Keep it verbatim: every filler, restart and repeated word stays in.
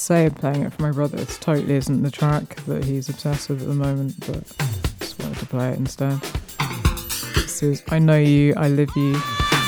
say playing it for my brother. It totally isn't the track that he's obsessed with at the moment, but I just wanted to play it instead. This is I Know You, I Live You.